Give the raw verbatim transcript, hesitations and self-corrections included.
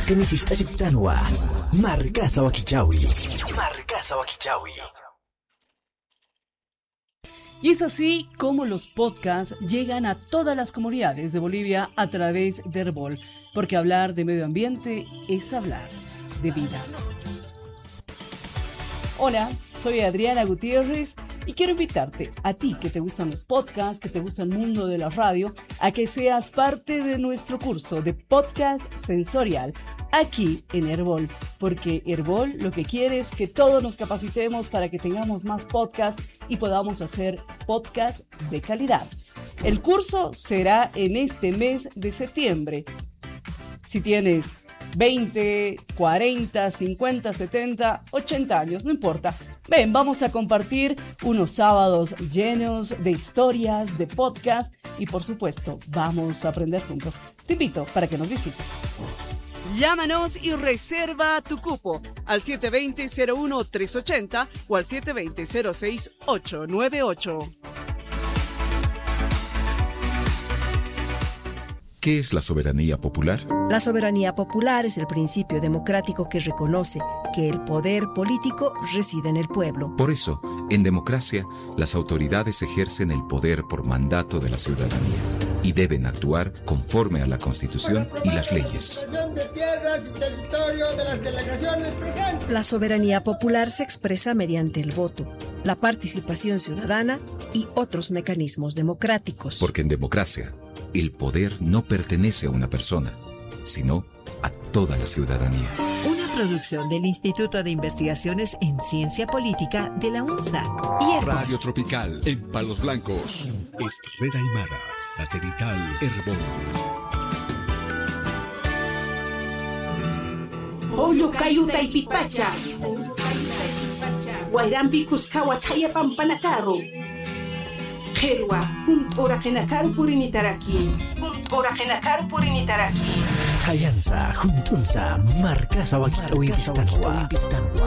Tenisista Siptanwa, Marcasa Wakichawi. Marcasa Wakichawi. Y es así como los podcasts llegan a todas las comunidades de Bolivia a través de Herbol, porque hablar de medio ambiente es hablar de vida. Hola, soy Adriana Gutiérrez y quiero invitarte, a ti que te gustan los podcasts, que te gusta el mundo de la radio, a que seas parte de nuestro curso de podcast sensorial aquí en Herbol, porque Herbol lo que quiere es que todos nos capacitemos para que tengamos más podcasts y podamos hacer podcasts de calidad. El curso será en este mes de septiembre. Si tienes veinte, cuarenta, cincuenta, setenta, ochenta años, no importa. Ven, vamos a compartir unos sábados llenos de historias, de podcast y por supuesto, vamos a aprender juntos. Te invito para que nos visites. Llámanos y reserva tu cupo al siete dos cero, cero uno tres ocho cero o al siete dos cero, cero seis ocho nueve ocho. ¿Qué es la soberanía popular? La soberanía popular es el principio democrático que reconoce que el poder político reside en el pueblo. Por eso, en democracia, las autoridades ejercen el poder por mandato de la ciudadanía y deben actuar conforme a la Constitución y las leyes. La soberanía popular se expresa mediante el voto, la participación ciudadana y otros mecanismos democráticos. Porque en democracia, el poder no pertenece a una persona, sino a toda la ciudadanía. Una producción del Instituto de Investigaciones en Ciencia Política de la UNSA y Herbol. Radio Tropical en Palos Blancos. Estrella Aymara, satelital Herbol. Oyo kayuta y pipacha. Guayrampi Cuscawa Taya Pampanacaro. Jerwa, junt ora genakaru purinitaraki. Junt ora genakaru purinitaraki. Tayansa, juntunsa, Marcasa Wakichawi Pistanwa.